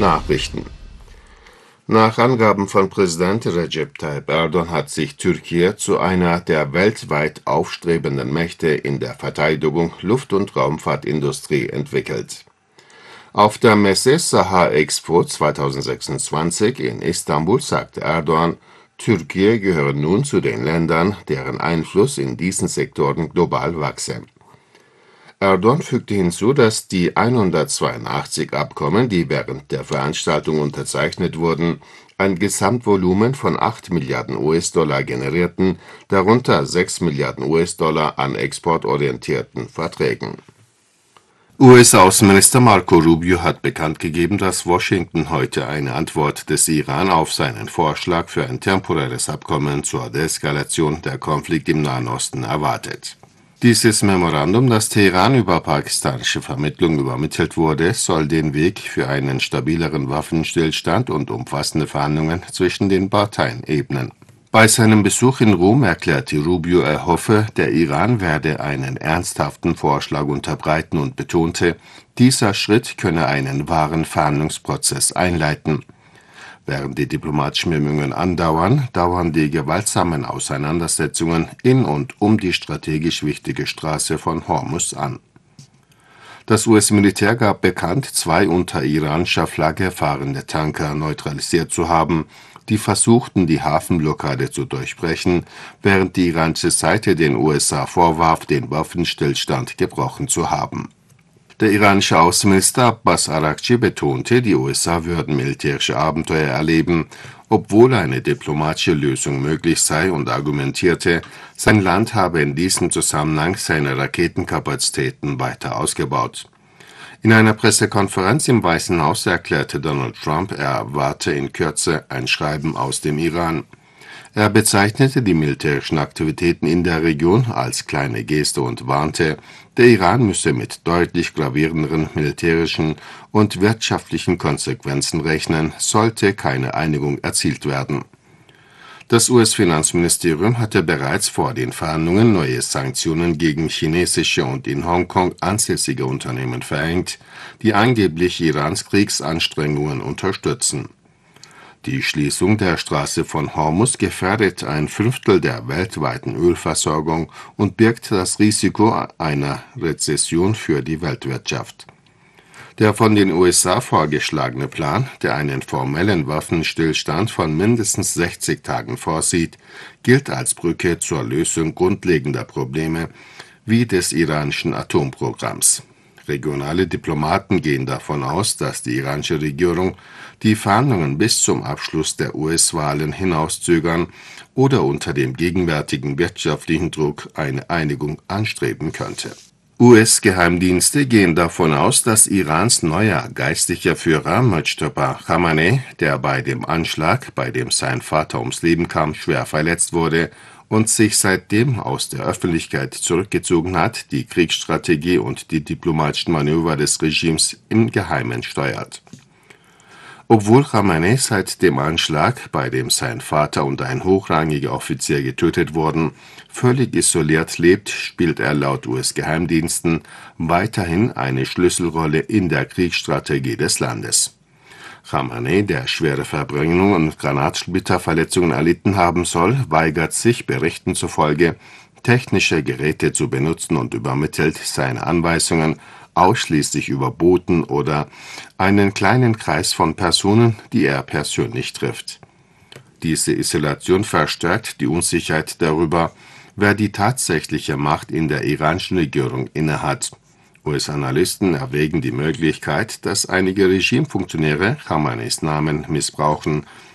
Nachrichten. Nach Angaben von Präsident Recep Tayyip Erdogan hat sich Türkei zu einer der weltweit aufstrebenden Mächte in der Verteidigung, Luft- und Raumfahrtindustrie entwickelt. Auf der Messe Saha Expo 2026 in Istanbul sagte Erdogan, Türkei gehöre nun zu den Ländern, deren Einfluss in diesen Sektoren global wachse. Erdogan fügte hinzu, dass die 182 Abkommen, die während der Veranstaltung unterzeichnet wurden, ein Gesamtvolumen von 8 Milliarden US-Dollar generierten, darunter 6 Milliarden US-Dollar an exportorientierten Verträgen. US-Außenminister Marco Rubio hat bekannt gegeben, dass Washington heute eine Antwort des Iran auf seinen Vorschlag für ein temporäres Abkommen zur Deeskalation der Konflikt im Nahen Osten erwartet. Dieses Memorandum, das Teheran über pakistanische Vermittlung übermittelt wurde, soll den Weg für einen stabileren Waffenstillstand und umfassende Verhandlungen zwischen den Parteien ebnen. Bei seinem Besuch in Rom erklärte Rubio, er hoffe, der Iran werde einen ernsthaften Vorschlag unterbreiten und betonte, dieser Schritt könne einen wahren Verhandlungsprozess einleiten. Während die diplomatischen Bemühungen andauern, dauern die gewaltsamen Auseinandersetzungen in und um die strategisch wichtige Straße von Hormuz an. Das US-Militär gab bekannt, 2 unter iranischer Flagge fahrende Tanker neutralisiert zu haben, die versuchten, die Hafenblockade zu durchbrechen, während die iranische Seite den USA vorwarf, den Waffenstillstand gebrochen zu haben. Der iranische Außenminister Abbas Araghchi betonte, die USA würden militärische Abenteuer erleben, obwohl eine diplomatische Lösung möglich sei, und argumentierte, sein Land habe in diesem Zusammenhang seine Raketenkapazitäten weiter ausgebaut. In einer Pressekonferenz im Weißen Haus erklärte Donald Trump, er erwarte in Kürze ein Schreiben aus dem Iran. Er bezeichnete die militärischen Aktivitäten in der Region als kleine Geste und warnte, der Iran müsse mit deutlich gravierenderen militärischen und wirtschaftlichen Konsequenzen rechnen, sollte keine Einigung erzielt werden. Das US-Finanzministerium hatte bereits vor den Verhandlungen neue Sanktionen gegen chinesische und in Hongkong ansässige Unternehmen verhängt, die angeblich Irans Kriegsanstrengungen unterstützen. Die Schließung der Straße von Hormuz gefährdet 1/5 der weltweiten Ölversorgung und birgt das Risiko einer Rezession für die Weltwirtschaft. Der von den USA vorgeschlagene Plan, der einen formellen Waffenstillstand von mindestens 60 Tagen vorsieht, gilt als Brücke zur Lösung grundlegender Probleme wie des iranischen Atomprogramms. Regionale Diplomaten gehen davon aus, dass die iranische Regierung die Verhandlungen bis zum Abschluss der US-Wahlen hinauszögern oder unter dem gegenwärtigen wirtschaftlichen Druck eine Einigung anstreben könnte. US-Geheimdienste gehen davon aus, dass Irans neuer geistlicher Führer Mojtaba Khamenei, der bei dem Anschlag, bei dem sein Vater ums Leben kam, schwer verletzt wurde und sich seitdem aus der Öffentlichkeit zurückgezogen hat, die Kriegsstrategie und die diplomatischen Manöver des Regimes im Geheimen steuert. Obwohl Khamenei seit dem Anschlag, bei dem sein Vater und ein hochrangiger Offizier getötet wurden, völlig isoliert lebt, spielt er laut US-Geheimdiensten weiterhin eine Schlüsselrolle in der Kriegsstrategie des Landes. Khamenei, der schwere Verbrennungen und Granatsplitterverletzungen erlitten haben soll, weigert sich, Berichten zufolge, technische Geräte zu benutzen und übermittelt seine Anweisungen ausschließlich über Boten oder einen kleinen Kreis von Personen, die er persönlich trifft. Diese Isolation verstärkt die Unsicherheit darüber, wer die tatsächliche Macht in der iranischen Regierung innehat. US-Analysten erwägen die Möglichkeit, dass einige Regimefunktionäre Khameneis Namen missbrauchen,